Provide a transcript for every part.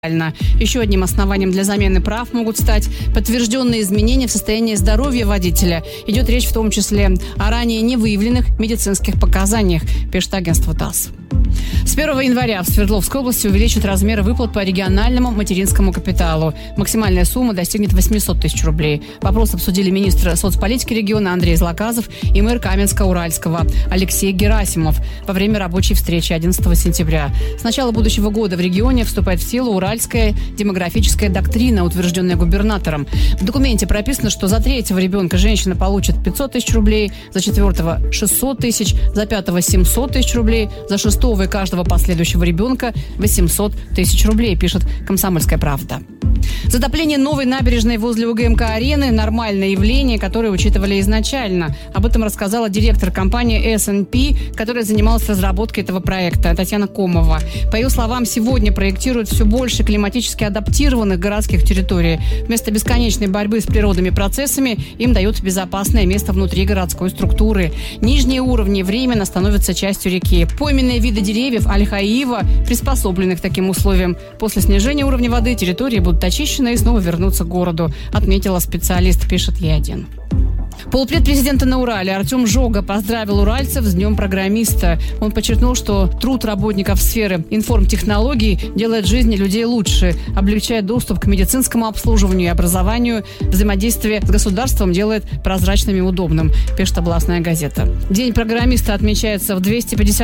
Еще одним основанием для замены прав могут стать подтвержденные изменения в состоянии здоровья водителя. Идет речь в том числе о ранее не выявленных медицинских показаниях, пишет агентство ТАСС. С 1 января в Свердловской области увеличат размеры выплат по региональному материнскому капиталу. Максимальная сумма достигнет 800 тысяч рублей. Вопрос обсудили министр соцполитики региона Андрей Злаказов и мэр Каменска-Уральского Алексей Герасимов во время рабочей встречи 11 сентября. С начала будущего года в регионе вступает в силу уральская демографическая доктрина, утвержденная губернатором. В документе прописано, что за третьего ребенка женщина получит 500 тысяч рублей, за четвертого – 600 тысяч, за пятого – 700 тысяч рублей, за шестого и каждого последующего ребенка 800 тысяч рублей, пишет «Комсомольская правда». Затопление новой набережной возле УГМК-арены – нормальное явление, которое учитывали изначально. Об этом рассказала директор компании S&P, которая занималась разработкой этого проекта, Татьяна Комова. По ее словам, сегодня проектируют все больше климатически адаптированных городских территорий. Вместо бесконечной борьбы с природными процессами им дают безопасное место внутри городской структуры. Нижние уровни временно становятся частью реки. Пойменные виды деревьев ольха и ива приспособлены к таким условиям. После снижения уровня воды территории будут очищены и снова вернуться к городу, отметила специалист, пишет Е1. Полпред президента на Урале Артем Жога поздравил уральцев с Днем программиста. Он подчеркнул, что труд работников сферы информтехнологий делает жизни людей лучше, облегчает доступ к медицинскому обслуживанию и образованию, взаимодействие с государством делает прозрачным и удобным, пишет областная газета. День программиста отмечается в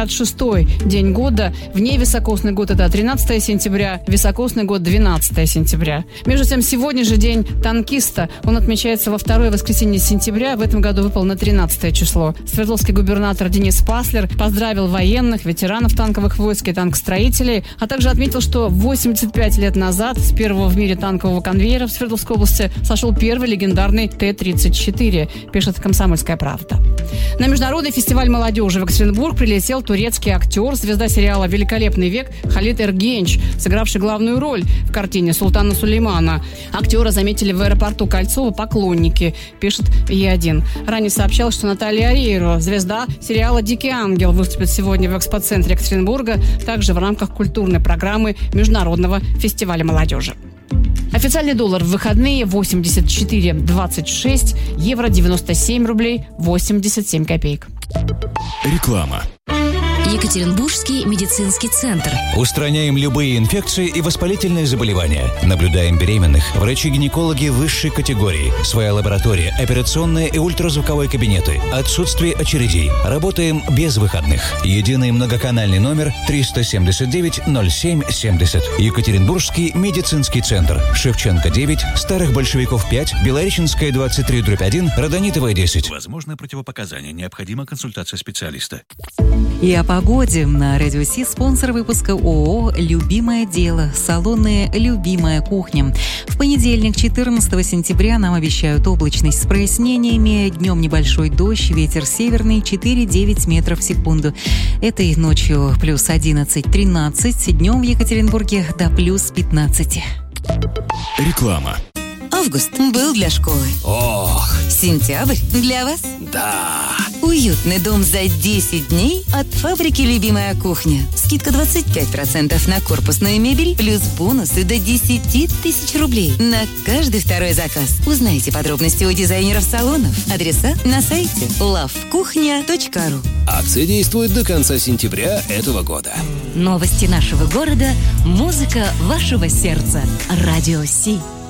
256-й день года. Вневисокосный год – это 13 сентября, високосный год – 12 сентября. Между тем, сегодня же день танкиста. Он отмечается во второе воскресенье сентября. В этом году выпал на 13 число. Свердловский губернатор Денис Паслер поздравил военных, ветеранов танковых войск и танкостроителей, а также отметил, что 85 лет назад с первого в мире танкового конвейера в Свердловской области сошел первый легендарный Т-34, пишет «Комсомольская правда». На международный фестиваль молодежи в Екатеринбург прилетел турецкий актер, звезда сериала «Великолепный век» Халид Эргенч, сыгравший главную роль в картине «Султана Сулеймана». Актера заметили в аэропорту Кольцово поклонники, пишет Е1. Ранее сообщалось, что Наталья Орейро, звезда сериала «Дикий ангел», выступит сегодня в экспоцентре Екатеринбурга, также в рамках культурной программы Международного фестиваля молодежи. Официальный доллар в выходные 84,26, евро 97 рублей 87 копеек. Реклама. Екатеринбургский медицинский центр. Устраняем любые инфекции и воспалительные заболевания. Наблюдаем беременных. Врачи-гинекологи высшей категории. Своя лаборатория, операционные и ультразвуковые кабинеты. Отсутствие очередей. Работаем без выходных. Единый многоканальный номер 379-07-70. Екатеринбургский медицинский центр. Шевченко 9, Старых Большевиков 5, Белореченская 23/1, Родонитовая 10. Возможно противопоказания. Необходима консультация специалиста. И о погоде на Радио Си спонсор выпуска ООО «Любимое дело», салоны «Любимая кухня». В понедельник, 14 сентября, нам обещают облачность с прояснениями, днем небольшой дождь, ветер северный 4-9 метров в секунду. Этой ночью плюс 11-13, днем в Екатеринбурге до плюс 15. Реклама. Август был для школы. Ох! Сентябрь для вас. Да! Уютный дом за 10 дней от фабрики «Любимая кухня». Скидка 25% на корпусную мебель, плюс бонусы до 10 тысяч рублей на каждый второй заказ. Узнайте подробности у дизайнеров салонов. Адреса на сайте lovekuchnya.ru. Акция действует до конца сентября этого года. Новости нашего города, музыка вашего сердца. Радио Си.